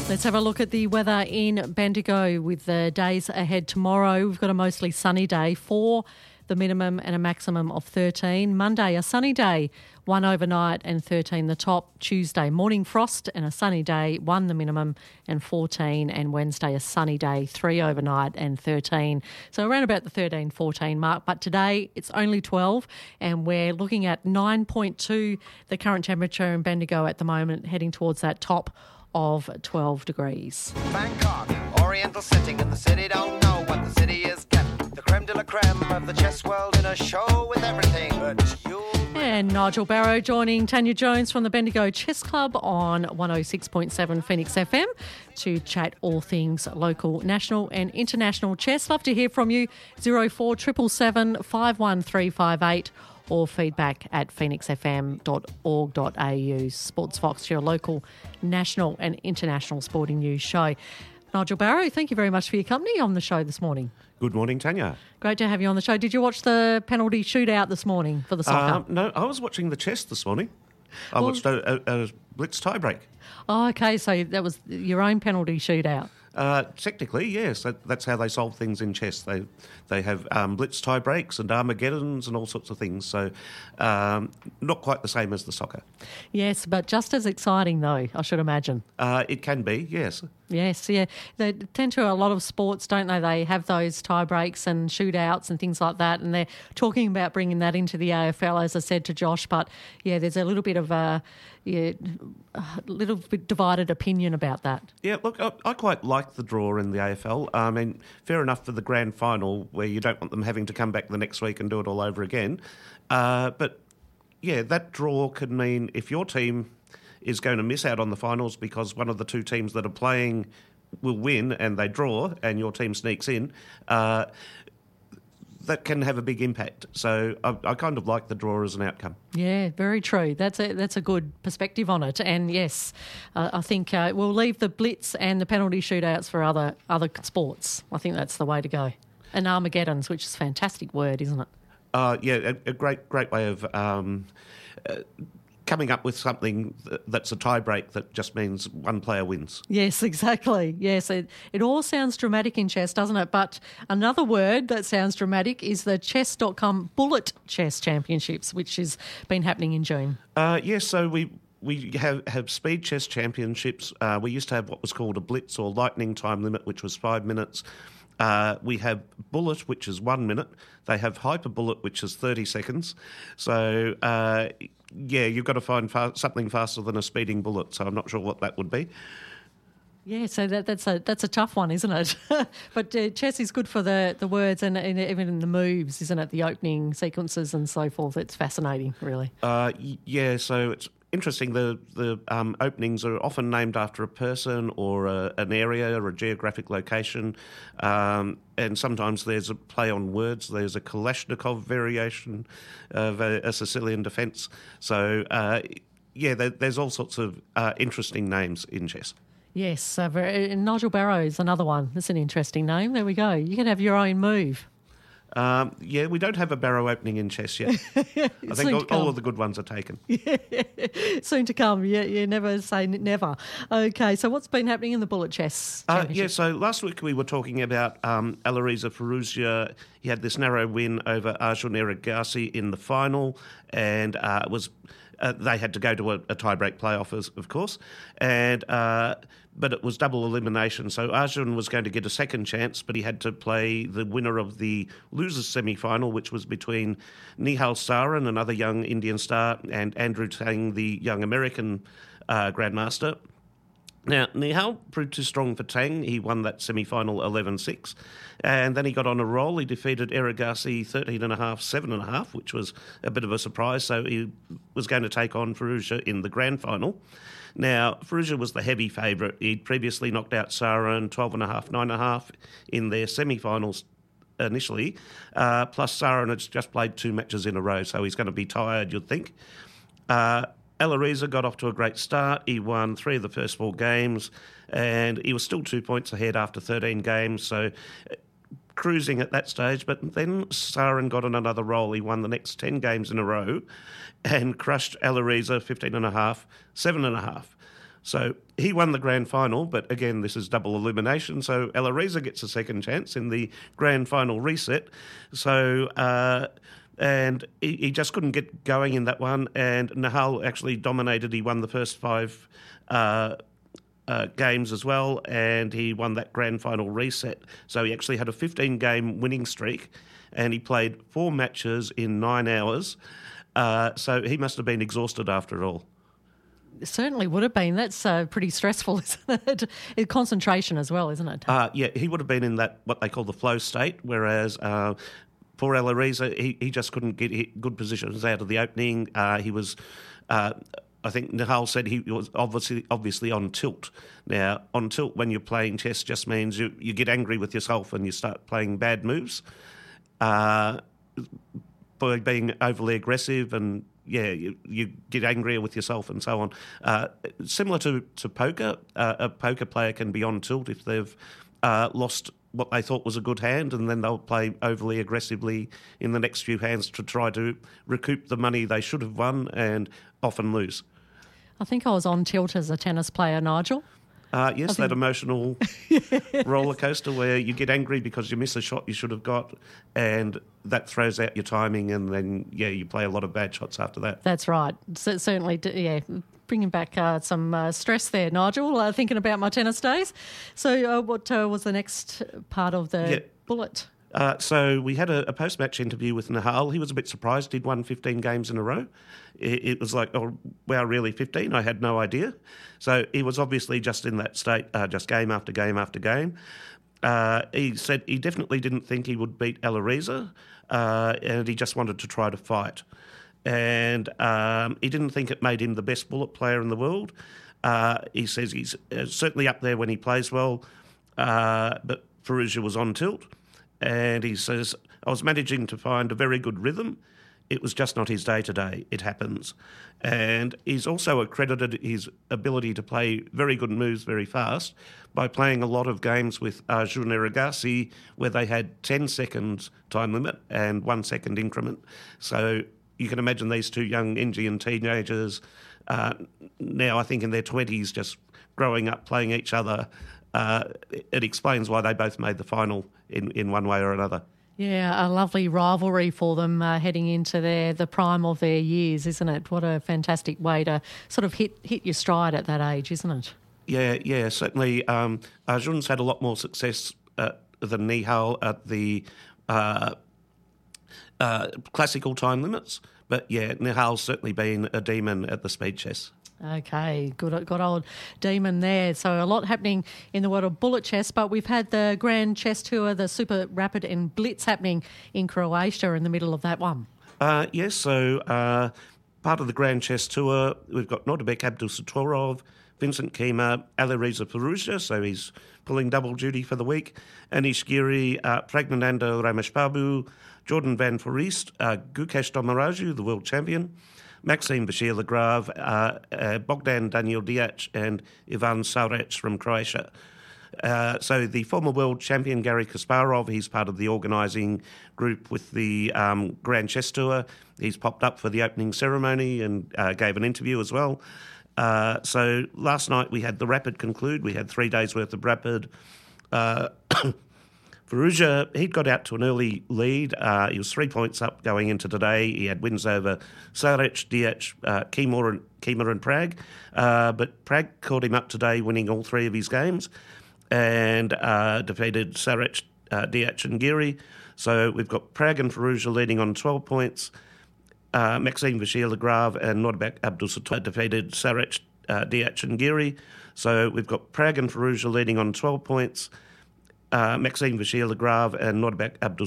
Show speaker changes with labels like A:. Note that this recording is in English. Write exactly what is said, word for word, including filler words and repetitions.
A: Let's have a look at the weather in Bendigo with the days ahead tomorrow. We've got a mostly sunny day, four the minimum and a maximum of thirteen. Monday, a sunny day, one overnight and thirteen the top. Tuesday, morning frost and a sunny day, one the minimum and fourteen. And Wednesday, a sunny day, three overnight and thirteen. So around about the thirteen, fourteen mark. But today, it's only twelve and we're looking at nine point two, the current temperature in Bendigo at the moment, heading towards that top of twelve degrees.
B: Bangkok, Oriental sitting in the city, don't know what the city is getting. The creme de la creme of the chess world in a show with everything but you.
A: And Nigel Barrow joining Tanya Jones from the Bendigo Chess Club on one oh six point seven Phoenix F M to chat all things local, national and international chess. Love to hear from you. zero four seven seven seven, five one three five eight or feedback at phoenix f m dot org dot a u. Sports Fox, your local, national and international sporting news show. Nigel Barrow, thank you very much for your company on the show this morning.
C: Good morning, Tanya.
A: Great to have you on the show. Did you watch the penalty shootout this morning for the soccer?
C: Um, no, I was watching the chess this morning. I
A: Well-
C: watched a, a, a blitz tiebreak.
A: Oh, okay, so that was your own penalty shootout.
C: Uh, technically, yes, that, that's how they solve things in chess. They they have um, blitz tie breaks and Armageddons and all sorts of things. So um, not quite the same as the soccer.
A: Yes, but just as exciting though, I should imagine.
C: Uh, it can be, yes.
A: Yes, yeah. They tend to, a lot of sports, don't they? They have those tie breaks and shootouts and things like that, and they're talking about bringing that into the A F L, as I said to Josh. But, yeah, there's a little bit of a, yeah, a little bit divided opinion about that.
C: Yeah, look, I, I quite like the draw in the A F L. I mean, fair enough for the grand final where you don't want them having to come back the next week and do it all over again. Uh, but, yeah, that draw could mean if your team is going to miss out on the finals because one of the two teams that are playing will win and they draw and your team sneaks in, uh, that can have a big impact. So I, I kind of like the draw as an outcome.
A: Yeah, very true. That's a that's a good perspective on it. And yes, uh, I think uh, we'll leave the blitz and the penalty shootouts for other other sports. I think that's the way to go. And Armageddons, which is a fantastic word, isn't it?
C: Uh, yeah, a, a great great way of um, uh, coming up with something that's a tie-break that just means one player wins.
A: Yes, exactly. Yes, it, it all sounds dramatic in chess, doesn't it? But another word that sounds dramatic is the chess dot com Bullet Chess Championships, which has been happening in June.
C: Uh, yes, so we... We have, have speed chess championships. Uh, we used to have what was called a blitz or lightning time limit, which was five minutes. Uh, we have bullet, which is one minute. They have hyper bullet, which is thirty seconds. So, uh, yeah, you've got to find fa- something faster than a speeding bullet. So I'm not sure what that would be.
A: Yeah, so that, that's a that's a tough one, isn't it? But uh, chess is good for the, the words and, and even in the moves, isn't it? The opening sequences and so forth. It's fascinating, really.
C: Uh, y- yeah, so it's interesting. The the um, openings are often named after a person or a, an area or a geographic location, um, and sometimes there's a play on words. There's a Kalashnikov variation of a, a Sicilian defence. So uh, yeah, there, there's all sorts of uh, interesting names in chess.
A: Yes, uh, very, Nigel Barrow is another one. That's an interesting name. There we go. You can have your own move.
C: Um, yeah, we don't have a barrow opening in chess yet. I think all, all of the good ones are taken.
A: Soon to come. You, you never say n- never. Okay, so what's been happening in the bullet chess
C: Uh,
A: championship?
C: yeah, so last week we were talking about um, Alireza Firouzja. He had this narrow win over Arjun Erigaisi in the final, and uh, it was uh, they had to go to a, a tie-break playoff, as- of course, and uh, but it was double elimination. So Arjun was going to get a second chance, but he had to play the winner of the losers semi-final, which was between Nihal Sarin, another young Indian star, and Andrew Tang, the young American uh, grandmaster. Now, Nihal proved too strong for Tang. He won that semi-final eleven six. And then he got on a roll. He defeated Erigaisi thirteen and a half, seven and a half, which was a bit of a surprise. So he was going to take on Firouzja in the grand final. Now, Firouzja was the heavy favourite. He'd previously knocked out Sarin twelve and a half, nine and a half in their semi-finals initially. Uh, plus, Sarin had just played two matches in a row, so he's going to be tired, you'd think. Uh, Alireza got off to a great start. He won three of the first four games, and he was still two points ahead after thirteen games, so uh, cruising at that stage. But then Sarin got on another roll. He won the next ten games in a row and crushed Alireza fifteen and a half, seven and a half. So he won the grand final, but again, this is double elimination. So Alireza gets a second chance in the grand final reset. So, uh, and he, he just couldn't get going in that one. And Nihal actually dominated. He won the first five uh, uh, games as well, and he won that grand final reset. So he actually had a fifteen-game winning streak, and he played four matches in nine hours. Uh, so he must have been exhausted after it all.
A: It certainly would have been. That's uh, pretty stressful, isn't it? It concentration as well, isn't it?
C: Uh, yeah, he would have been in that, what they call the flow state, whereas uh, for Alireza, he, he just couldn't get good positions out of the opening. Uh, he was, uh, I think Nihal said he was obviously obviously on tilt. Now, on tilt when you're playing chess just means you, you get angry with yourself and you start playing bad moves. Uh, by being overly aggressive and, yeah, you, you get angrier with yourself and so on. Uh, similar to, to poker, uh, a poker player can be on tilt if they've uh, lost what they thought was a good hand, and then they'll play overly aggressively in the next few hands to try to recoup the money they should have won and often lose.
A: I think I was on tilt as a tennis player, Nigel.
C: Uh, yes,
A: think...
C: that emotional roller coaster where you get angry because you miss a shot you should have got, and that throws out your timing, and then, yeah, you play a lot of bad shots after that.
A: That's right. C- certainly, yeah, bringing back uh, some uh, stress there, Nigel, uh, thinking about my tennis days. So uh, what uh, was the next part of the
C: yeah.
A: bullet?
C: Uh, so we had a, a post-match interview with Nihal. He was a bit surprised he'd won fifteen games in a row. It, it was like, oh, wow, really, fifteen? I had no idea. So he was obviously just in that state, uh, just game after game after game. Uh, he said he definitely didn't think he would beat Alireza, uh, and he just wanted to try to fight. And um, he didn't think it made him the best bullet player in the world. Uh, he says he's uh, certainly up there when he plays well, uh, but Firouzja was on tilt. And he says, I was managing to find a very good rhythm. It was just not his day today. It happens. And he's also accredited his ability to play very good moves very fast by playing a lot of games with Arjun Erigaisi where they had ten seconds time limit and one second increment. So you can imagine these two young Indian teenagers, uh, now I think in their twenties, just growing up playing each other. Uh, it explains why they both made the final in, in one way or another.
A: Yeah, a lovely rivalry for them uh, heading into their the prime of their years, isn't it? What a fantastic way to sort of hit hit your stride at that age, isn't it?
C: Yeah, yeah, certainly. Um, Arjun's had a lot more success uh, than Nihal at the uh, uh, classical time limits, but yeah, Nihal's certainly been a demon at the speed chess.
A: Okay, good, good old demon there. So a lot happening in the world of bullet chess, but we've had the Grand Chess Tour, the Super Rapid and Blitz happening in Croatia in the middle of that one.
C: Uh, yes, so uh, part of the Grand Chess Tour, we've got Nordabek Abdulsatorov, Vincent Kima, Alireza Firouzja, so he's pulling double duty for the week, Anish Giri, uh, Pragnananda Rameshbabu, Jordan Van Foreest, uh, Gukesh Domaraju, the world champion, Maxime Vachier-Lagrave, uh, uh, Bogdan Daniel Diac and Ivan Saurec from Croatia. Uh, so the former world champion Garry Kasparov, he's part of the organising group with the um, Grand Chess Tour. He's popped up for the opening ceremony and uh, gave an interview as well. Uh, so last night we had the Rapid conclude. We had three days' worth of Rapid. Uh, Firouzja, he'd got out to an early lead. Uh, he was three points up going into today. He had wins over Saurec, Diac, uh, Kima, and, Kima and Prag. Uh, but Prag caught him up today, winning all three of his games and uh, defeated Saurec, uh, Diac and Giri. So we've got Prag and Firouzja leading on twelve points. Uh, Maxime Vachier-Lagrave and Nordabek Abdulsatorov defeated Saurec, uh, Diac and Giri. So we've got Prag and Firouzja leading on twelve points. Uh, Maxime Vachier-Lagrave and Nordabek Abdulsatorov